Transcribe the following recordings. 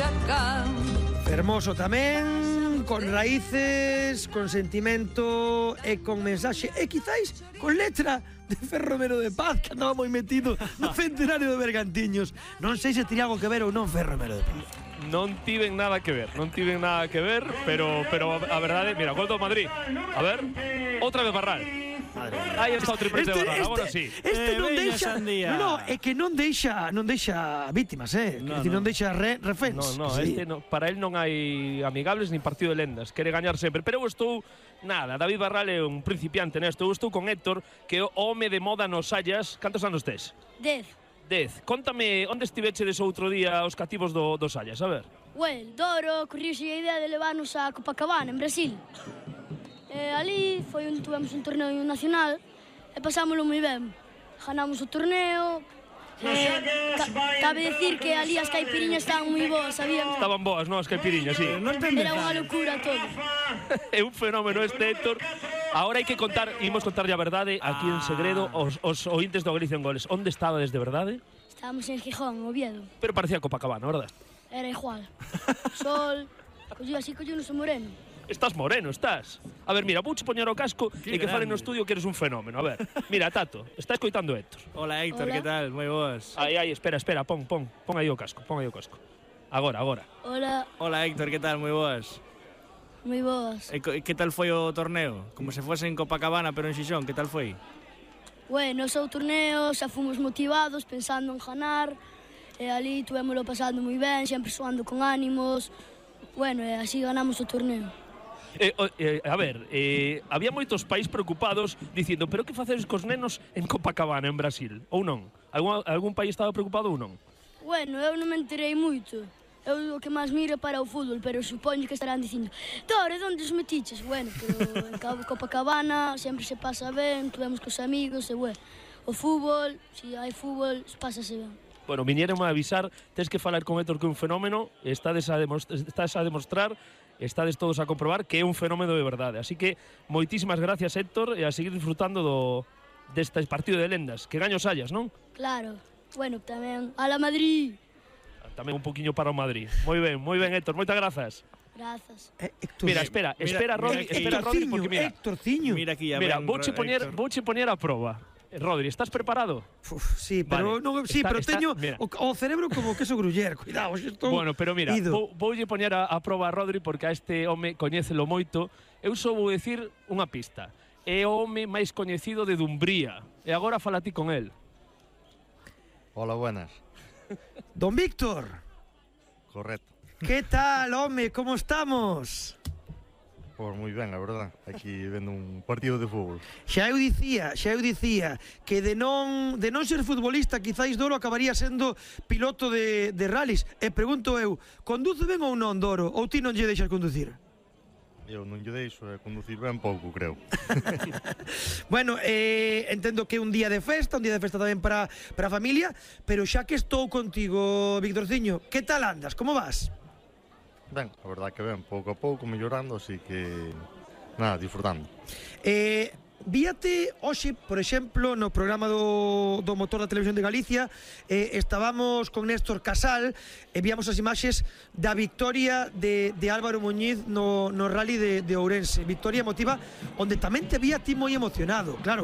Fermoso tamén, con raíces, con sentimento e con mensaxe e quizáis con letra de Fer Romero de Paz, que andaba moi metido no centenario de Bergantiños. Non sei se tiña algo que ver ou non Fer Romero de Paz. Non tiven nada que ver, pero a verdade, mira, gol do Madrid. A ver, outra vez Barral. Aí está o triplete de Barral, agora sí. Este non deixa, é que non deixa vítimas, non deixa reféns. Este para él non hai amigables nin partido de lendas, quere gañar sempre, pero eu estou nada, David Barral é un principiante nesto, eu estou con Héctor, que é o home de moda nos Sallas. Cantos anos tes? 10. Contame, onde estivechedes outro día os cativos do Sallas, a ver. Doro, corrixe a idea de levarnos a Copacabana, en Brasil. Ali tuvemos un torneo nacional e pasámoslo moi ben. Ganamos o torneo. Cabe decir que ali as caipiriñas estaban moi boas, sabían? Estaban boas, non, as caipiriñas, sí. Era unha locura todo. É un fenómeno este, Héctor. Ahora hai que imos contarlle a verdade aquí en segredo os ointes do Galicia en Goles. Onde estabades de verdade? Estábamos en Gijón, Oviedo. Pero parecía Copacabana, verdad? Era igual. Sol, collínos o moreno. Estás moreno, estás. A ver, mira, vouche poñer o casco e que fale no estudio que eres un fenómeno. A ver, mira, Tato, está escoitando Héctor. Hola, Héctor, que tal? Moi boas. Aí, espera, pon aí o casco, Agora. Hola, Héctor, que tal? Moi boas. Moi boas. E que tal foi o torneo? Como se fose en Copacabana, pero en Xixón, que tal foi? Bueno, o torneo, xa fomos motivados, pensando en ganar, e ali tuvémoslo pasando moi ben, sempre soando con ánimos. Bueno, e así ganamos o torneo. A ver, había moitos pais preocupados dicindo, pero que facedes cos nenos en Copacabana, en Brasil? Ou non? Algún pai estaba preocupado ou non? Bueno, eu non me enterei moito. Eu o que máis miro para o fútbol, pero supoño que estarán dicindo Dore, onde os metiches? Bueno, pero en Copacabana sempre se pasa ben, tuvemos cos amigos, e bueno, o fútbol, se hai fútbol, pásase ben. Bueno, vinieron a avisar, tens que falar con Héctor que é un fenómeno, estás a demostrar, estades todos a comprobar que é un fenómeno de verdade. Así que moitísimas gracias, Héctor, e a seguir disfrutando deste partido de lendas. Que gaño Sallas, non? Claro. Bueno, tamén a la Madrid. Tamén un poquinho para o Madrid. Moi ben, Héctor, moitas grazas. Grazas. Mira, espera, Rodri, porque mira. Héctorciño. Mira aquí, mira, vouche poñer a prova. Rodri, estás preparado? Sí, pero teño o cerebro como queso gruyer, cuidado, Bueno, pero mira, voulle poñer a prova a Rodri porque a este home coñécelo moito. Eu só vou decir unha pista. É o home máis coñecido de Dumbría. E agora fala ti con el. Hola, buenas. Don Víctor. Correcto. Que tal, home, como estamos? Pois moi ben, a verdad, aquí vendo un partido de fútbol. Xa eu dicía que de non ser futbolista quizáis Doro acabaría sendo piloto de rallies. E pregunto eu, conduce ben ou non Doro? Ou ti non lle deixas conducir? Eu non lle deixo conducir ben pouco, creo. Bueno, entendo que é un día de festa tamén para a familia, pero xa que estou contigo, Víctorciño, que tal andas? Como vas? Ben, a verdad que ben, pouco a pouco mellorando, así que nada, disfrutando. Víate hoxe, por exemplo, no programa do motor da Televisión de Galicia, estábamos con Néstor Casal e víamos as imaxes da victoria de Álvaro Muñiz no rally de Ourense, victoria emotiva onde tamén te vía ti moi emocionado. Claro,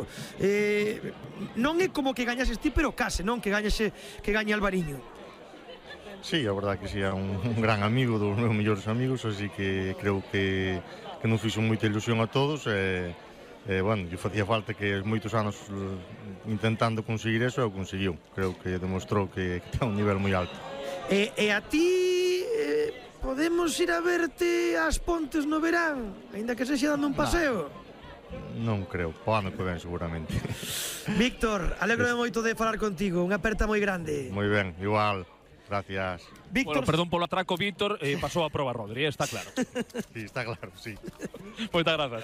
non é como que gañases ti, pero case, non que gañe Alvariño. Sí, a verdad que sí, é un gran amigo dos meus mellores amigos, así que creo que nos fixo moita ilusión a todos e bueno, lle facía falta que moitos anos intentando conseguir eso e o conseguiu. Creo que demostrou que ten un nivel moi alto. E a ti podemos ir a verte ás Pontes no verán, aínda que sexa dando un paseo? Non creo, o ano que ven seguramente. Víctor, alégrome moito de falar contigo, unha aperta moi grande. Moi ben, igual. Gracias. Víctor, bueno, perdón polo atraco, Víctor, pasou a proba Rodri, está claro. Sí, está claro, sí. Moitas grazas.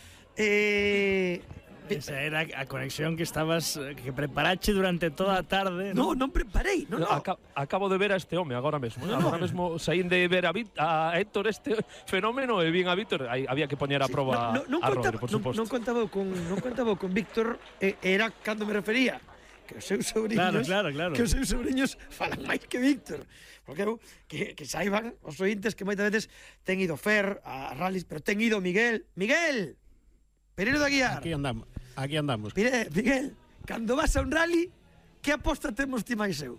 Esa era a conexión que preparache durante toda a tarde. Non preparei, non. Acabo de ver a este home agora mesmo. Agora mesmo saín de ver a Héctor este fenómeno e vin a Víctor, había que poñer a proba a Rodri, por suposto. Non contaba con Víctor, era cando me refería que os seus sobrinhos Claro. que os seus sobrinhos falan máis que Víctor, porque eu que saiban os ointes que moitas veces ten ido Fer a rallies, pero ten ido Miguel Pereiro de Aguiar. Aquí andamos. Miguel, cando vas a un rally, que aposta temos ti máis eu?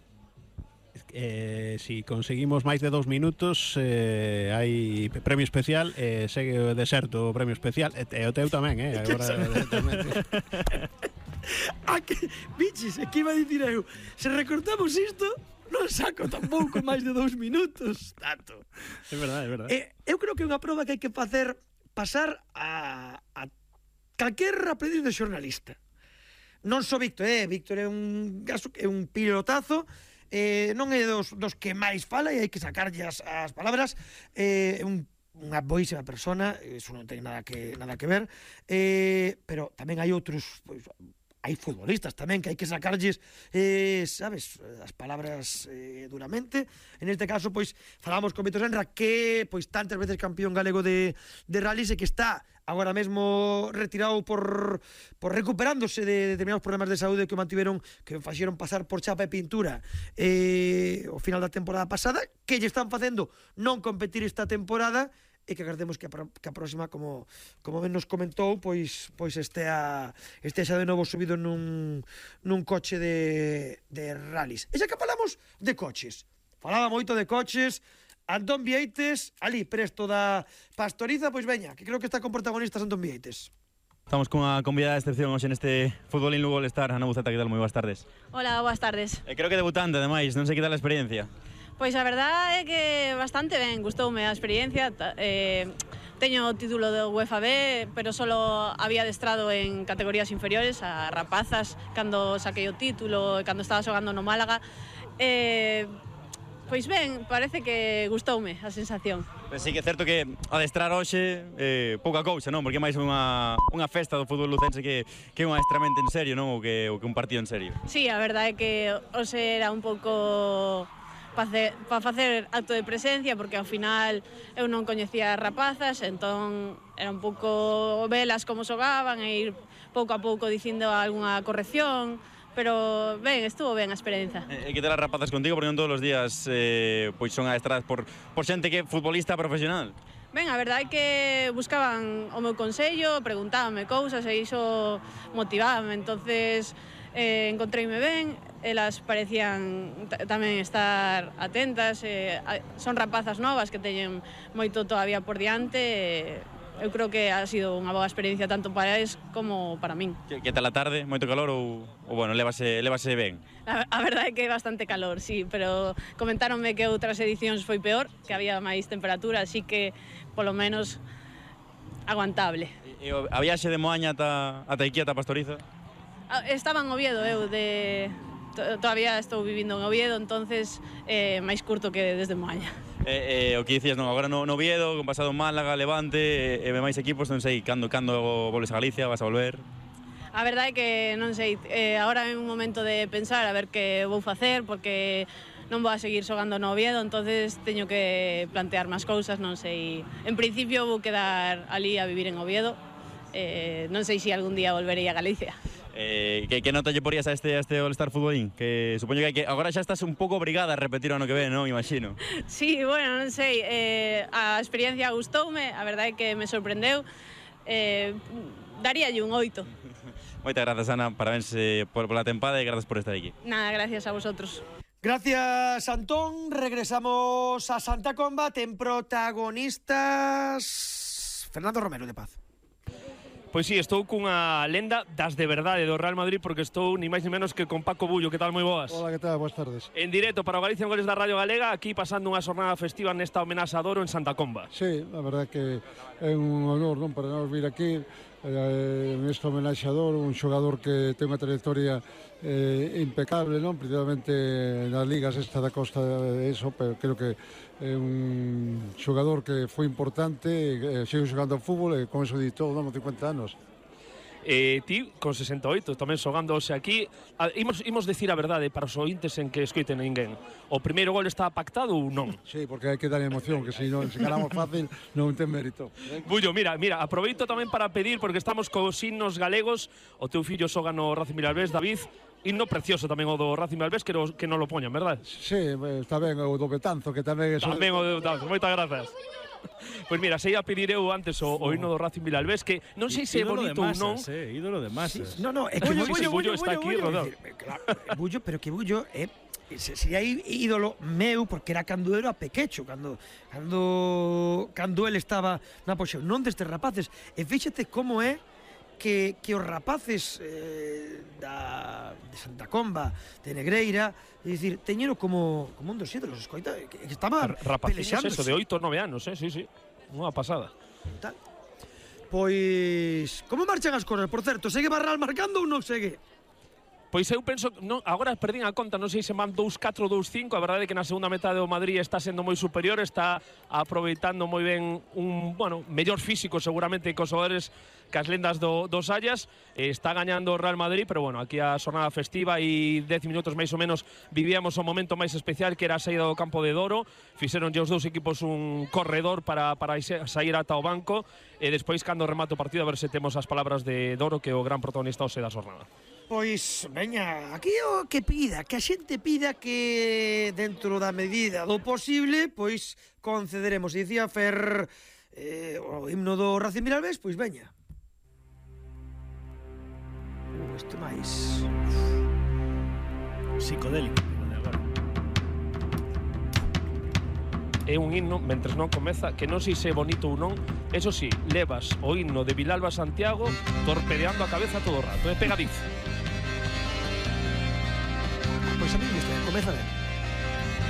Si conseguimos máis de 2 minutos, hai premio especial, segue o deserto o premio especial, e o teu tamén, agora Bichis, que iba a dicir eu, se recortamos isto, non saco tampouco máis de 2 minutos, tanto. É verdade. Eu creo que é unha proba que hai que facer pasar a calquer aprendiz de xornalista. Non só Víctor, Víctor é un pilotazo, non é dos que máis fala e hai que sacarlle as palabras, unha boísima persona, eso non ten nada que ver, pero tamén hai outros, pois, hai futbolistas tamén que hai que sacarlles, sabes, as palabras duramente. En este caso, pois, falamos con Víctor Senra, que pois tantas veces campeón galego de rallies e que está agora mesmo retirado por recuperándose de determinados problemas de saúde que mantiveron, que faxeron pasar por chapa e pintura ao final da temporada pasada, que lle están facendo non competir esta temporada, e que agardemos que a próxima, como ben nos comentou, pois estea xa de novo subido nun coche de rallies. E xa que falamos de coches, falaba moito de coches, Antón Vieites, ali presto da Pastoriza, pois veña, que creo que está con protagonistas Antón Vieites. Estamos cunha convidada de excepción hoxe neste Futbolín Lugo All-Star. Ana Buceta, que tal? Moi boas tardes. Hola, boas tardes. Creo que debutante, ademais, non sei que tal a experiencia. Pois a verdade é que bastante ben, gustoume a experiencia. Teño o título do UEFA B, pero solo había adestrado en categorías inferiores, a rapazas, cando saquei o título e cando estaba xogando no Málaga. Pois ben, parece que gustoume a sensación. Pero sí que é certo que adestrar hoxe pouca cousa, non? Porque é máis unha festa do fútbol lucense que é un adestramento en serio, non? Ou que un partido en serio. Sí, a verdade é que hoxe era un pouco para facer acto de presencia, porque ao final eu non coñecía as rapazas, entón era un pouco velas como xogaban e ir pouco a pouco dicindo algunha corrección, pero ben, estuvo ben a experiencia. E que tal as rapazas contigo? Porque non todos os días pois son adestradas por xente que é futbolista profesional. Ben, a verdade é que buscaban o meu consello, preguntábanme cousas e iso motivábame, entonces encontreime ben, elas parecían tamén estar atentas, son rapazas novas que teñen moito todavía por diante, eu creo que ha sido unha boa experiencia tanto para eles como para min. Que tal a tarde? Moito calor ou bueno, levase ben? A verdade é que é bastante calor, sí, pero comentáronme que outras edicións foi peor, que había máis temperatura, así que polo menos aguantable. E a viaxe de Moaña ata aquí, ata Pastoriza? Estaba en Oviedo, todavía estou vivindo en Oviedo, entonces máis curto que desde Moaña. O que dicías, non, agora no Oviedo, con pasado Málaga, Levante, e máis equipos, non sei, cando volves a Galicia, vas a volver? A verdade é que non sei, agora é un momento de pensar a ver que vou facer, porque non vou a seguir xogando no Oviedo, entonces teño que plantear máis cousas, non sei. En principio vou quedar ali a vivir en Oviedo, non sei se algún día volverei a Galicia. Que nota lle porías a este All-Star Futbolín? Que supoño que agora xa estás un pouco obrigada a repetir o ano que ven, non? Imagino. Sí, bueno, non sei, a experiencia gustoume, a verdade é que me sorprendeu, daríalle un 8. Moitas grazas, Ana, parabéns pola tempada e grazas por estar aquí. Nada, gracias a vosotros. Gracias, Antón. Regresamos a Santa Comba. Ten protagonistas Fernando Romero, de Paz. Pois sí, estou cunha lenda das de verdade do Real Madrid, porque estou ni máis ni menos que con Paco Bullo. Que tal, moi boas? Hola, que tal? Boas tardes. En directo para o Galicia en Goles da Radio Galega, aquí pasando unha xornada festiva nesta homenaxe a Doro en Santa Comba. Sí, a verdade que é un honor, non, para nós vir aquí nesta homenaxe a Doro, un xogador que ten unha trayectoria impecable, non, principalmente nas ligas esta da costa de eso, pero creo que é un xogador que foi importante, sigue xogando ao fútbol e con eso ditou, non, 50 anos. Ti, con 68, tamén xogando hoxe aquí, imos decir a verdade para os ointes en que escoiten ninguén. O primeiro gol está pactado ou non? Sí, porque hai que dar emoción, que se non se ganamos fácil non ten mérito. Bullo, mira, aproveito tamén para pedir, porque estamos cos himnos galegos, o teu fillo xoga no Racing Miralbés, David, Himno precioso tamén o do Racing Vilalbés, que non lo poñan, verdad? Sí, está ben o do Betanzo, que tamén... Tamén o do Betanzo, moitas grazas. Pois mira, se ia pedir eu antes o himno do Racing Vilalbés, que non sei se é bonito ou non. Ídolo de masas. No, é que Bullo está aquí rodado. Bullo, pero que Bullo é sería ídolo meu porque era cando era pequecho, cando el estaba na posición, non destes rapaces. E fíxate como é que os rapaces de Santa Comba, de Negreira, é dicir, teñero como un dos ídolos, escoita, que estaba pelexando. Eso, de 8 ou 9 anos, sí. Unha pasada. Pois, como marchan as cosas? Por certo, segue Barral marcando ou non segue? Pois eu penso, agora perdín a conta, non sei se van 2-4 ou 2-5, a verdade é que na segunda metade o Madrid está sendo moi superior, está aproveitando moi ben un, mellor físico seguramente que os xogadores que as lendas dos Ayas, está gañando o Real Madrid, pero aquí a xornada festiva e 10 minutos máis ou menos vivíamos o momento máis especial que era a saída do campo de Doro, fixeronlle os dous equipos un corredor para sair ata o banco e despois cando remate o partido a ver se temos as palabras de Doro, que é o gran protagonista hoxe da xornada. Pois, veña, aquí o que pida, que a xente pida que dentro da medida do posible, pois concederemos. E dicía Fer o himno do Racing Vilalbés, pois veña. Isto máis psicodélico. É un himno, mentres non comeza, que non sei se é bonito ou non, eso sí, levas o himno de Vilalba Santiago torpedeando a cabeza todo o rato, é pegadizo. Pois a mí gusta, comeza ben.